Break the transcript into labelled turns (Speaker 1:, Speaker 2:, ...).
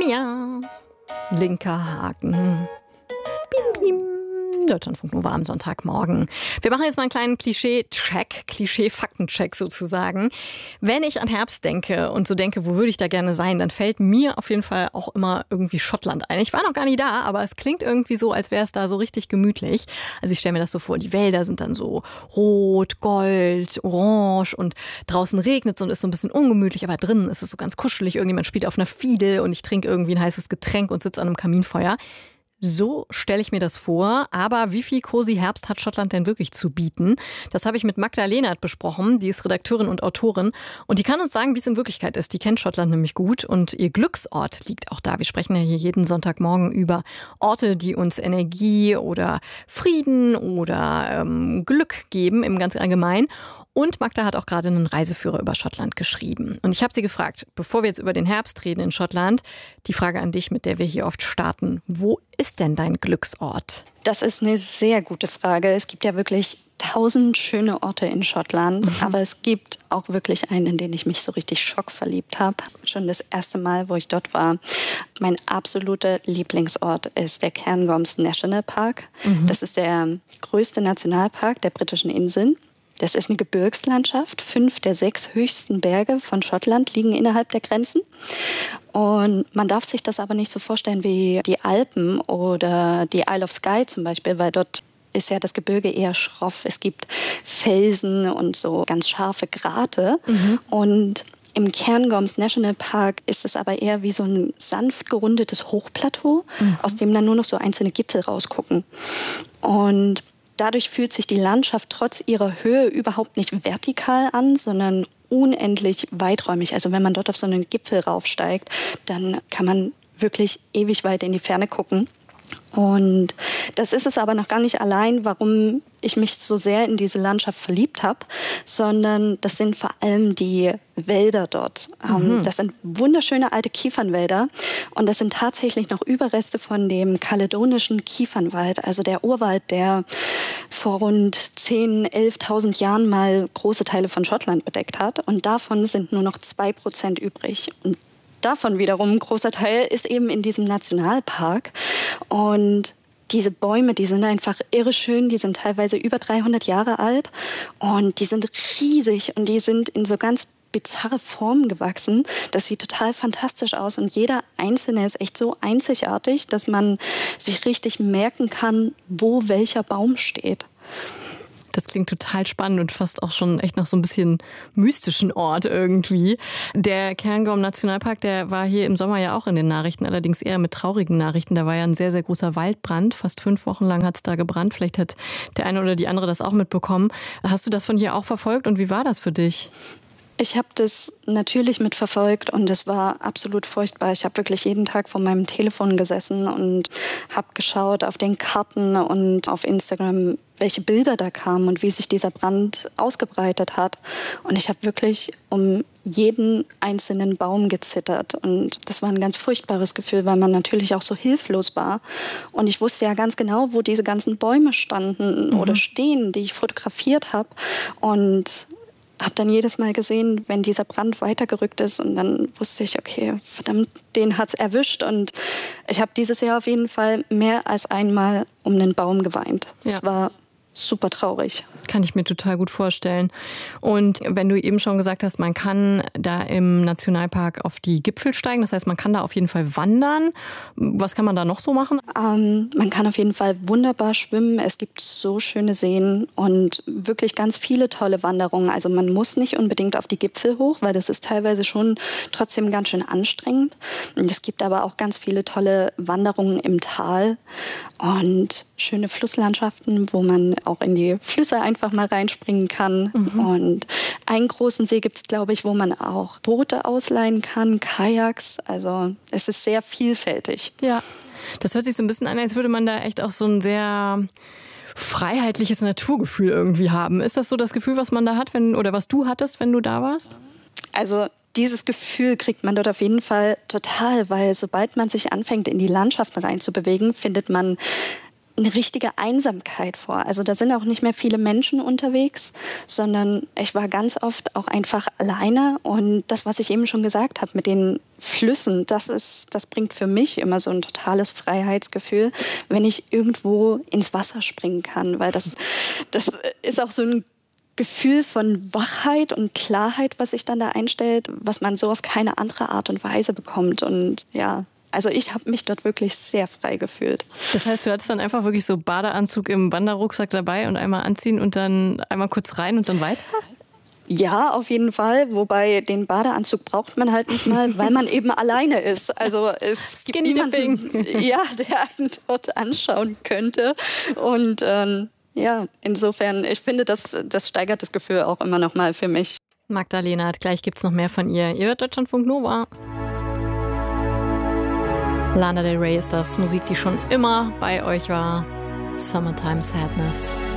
Speaker 1: Mia. Linker Haken. Bim, bim. Deutschlandfunk Nova am Sonntagmorgen. Wir machen jetzt mal einen kleinen Klischee-Faktencheck sozusagen. Wenn ich an Herbst denke und so denke, wo würde ich da gerne sein, dann fällt mir auf jeden Fall auch immer irgendwie Schottland ein. Ich war noch gar nie da, aber es klingt irgendwie so, als wäre es da so richtig gemütlich. Also ich stelle mir das so vor, die Wälder sind dann so rot, gold, orange und draußen regnet es und ist so ein bisschen ungemütlich, aber drinnen ist es so ganz kuschelig. Irgendjemand spielt auf einer Fiedel und ich trinke irgendwie ein heißes Getränk und sitze an einem Kaminfeuer. So stelle ich mir das vor. Aber wie viel cozy Herbst hat Schottland denn wirklich zu bieten? Das habe ich mit Magda Lehnert besprochen. Die ist Redakteurin und Autorin. Und die kann uns sagen, wie es in Wirklichkeit ist. Die kennt Schottland nämlich gut. Und ihr Glücksort liegt auch da. Wir sprechen ja hier jeden Sonntagmorgen über Orte, die uns Energie oder Frieden oder Glück geben im ganz Allgemeinen. Und Magda hat auch gerade einen Reiseführer über Schottland geschrieben. Und ich habe sie gefragt, bevor wir jetzt über den Herbst reden in Schottland, die Frage an dich, mit der wir hier oft starten. Wo ist denn dein Glücksort?
Speaker 2: Das ist eine sehr gute Frage. Es gibt ja wirklich 1000 schöne Orte in Schottland, aber es gibt auch wirklich einen, in den ich mich so richtig schockverliebt habe. Schon das erste Mal, wo ich dort war. Mein absoluter Lieblingsort ist der Cairngorms National Park. Das ist der größte Nationalpark der britischen Inseln. Das ist eine Gebirgslandschaft. 5 der 6 höchsten Berge von Schottland liegen innerhalb der Grenzen. Und man darf sich das aber nicht so vorstellen wie die Alpen oder die Isle of Skye zum Beispiel, weil dort ist ja das Gebirge eher schroff. Es gibt Felsen und so ganz scharfe Grate. Und im Cairngorms National Park ist es aber eher wie so ein sanft gerundetes Hochplateau, aus dem dann nur noch so einzelne Gipfel rausgucken. Und dadurch fühlt sich die Landschaft trotz ihrer Höhe überhaupt nicht vertikal an, sondern unendlich weiträumig. Also wenn man dort auf so einen Gipfel raufsteigt, dann kann man wirklich ewig weit in die Ferne gucken. Und das ist es aber noch gar nicht allein, warum ich mich so sehr in diese Landschaft verliebt habe, sondern das sind vor allem die Wälder dort. Das sind wunderschöne alte Kiefernwälder und das sind tatsächlich noch Überreste von dem kaledonischen Kiefernwald, also der Urwald, der vor rund 10.000, 11.000 Jahren mal große Teile von Schottland bedeckt hat und davon sind nur noch 2% übrig. Und davon wiederum ein großer Teil ist eben in diesem Nationalpark. Und diese Bäume, die sind einfach irre schön. Die sind teilweise über 300 Jahre alt. Und die sind riesig und die sind in so ganz bizarre Formen gewachsen. Das sieht total fantastisch aus. Und jeder einzelne ist echt so einzigartig, dass man sich richtig merken kann, wo welcher Baum steht.
Speaker 1: Das klingt total spannend und fast auch schon echt nach so ein bisschen mystischen Ort irgendwie. Der Cairngorm Nationalpark, der war hier im Sommer ja auch in den Nachrichten, allerdings eher mit traurigen Nachrichten. Da war ja ein sehr, sehr großer Waldbrand. Fast 5 Wochen lang hat es da gebrannt. Vielleicht hat der eine oder die andere das auch mitbekommen. Hast du das von hier auch verfolgt und wie war das für dich?
Speaker 2: Ich habe das natürlich mitverfolgt und es war absolut furchtbar. Ich habe wirklich jeden Tag vor meinem Telefon gesessen und habe geschaut auf den Karten und auf Instagram, welche Bilder da kamen und wie sich dieser Brand ausgebreitet hat. Und ich habe wirklich um jeden einzelnen Baum gezittert. Und das war ein ganz furchtbares Gefühl, weil man natürlich auch so hilflos war. Und ich wusste ja ganz genau, wo diese ganzen Bäume standen oder stehen, die ich fotografiert habe. Und habe dann jedes Mal gesehen, wenn dieser Brand weitergerückt ist und dann wusste ich, okay, verdammt, den hat's erwischt und ich habe dieses Jahr auf jeden Fall mehr als einmal um einen Baum geweint. Es war super traurig.
Speaker 1: Kann ich mir total gut vorstellen. Und wenn du eben schon gesagt hast, man kann da im Nationalpark auf die Gipfel steigen, das heißt, man kann da auf jeden Fall wandern. Was kann man da noch so machen?
Speaker 2: Man kann auf jeden Fall wunderbar schwimmen. Es gibt so schöne Seen und wirklich ganz viele tolle Wanderungen. Also man muss nicht unbedingt auf die Gipfel hoch, weil das ist teilweise schon trotzdem ganz schön anstrengend. Es gibt aber auch ganz viele tolle Wanderungen im Tal und schöne Flusslandschaften, wo man auch in die Flüsse einfach mal reinspringen kann. Und einen großen See gibt es, glaube ich, wo man auch Boote ausleihen kann, Kajaks. Also es ist sehr vielfältig.
Speaker 1: Ja, das hört sich so ein bisschen an, als würde man da echt auch so ein sehr freiheitliches Naturgefühl irgendwie haben. Ist das so das Gefühl, was man da hat, oder was du hattest, wenn du da warst?
Speaker 2: Also dieses Gefühl kriegt man dort auf jeden Fall total, weil sobald man sich anfängt, in die Landschaften reinzubewegen, findet man eine richtige Einsamkeit vor. Also da sind auch nicht mehr viele Menschen unterwegs, sondern ich war ganz oft auch einfach alleine. Und das, was ich eben schon gesagt habe, mit den Flüssen, das bringt für mich immer so ein totales Freiheitsgefühl, wenn ich irgendwo ins Wasser springen kann, weil das ist auch so ein Gefühl von Wachheit und Klarheit, was sich dann da einstellt, was man so auf keine andere Art und Weise bekommt. Und ja, also ich habe mich dort wirklich sehr frei gefühlt.
Speaker 1: Das heißt, du hattest dann einfach wirklich so Badeanzug im Wanderrucksack dabei und einmal anziehen und dann einmal kurz rein und dann weiter?
Speaker 2: Ja, auf jeden Fall. Wobei den Badeanzug braucht man halt nicht mal, weil man eben alleine ist. Also es gibt niemanden, ja, der einen dort anschauen könnte. Und ja, insofern, ich finde, das steigert das Gefühl auch immer noch mal für mich.
Speaker 1: Magdalena, gleich gibt's noch mehr von ihr. Ihr hört Deutschlandfunk Nova. Lana Del Rey ist das, Musik, die schon immer bei euch war. Summertime Sadness.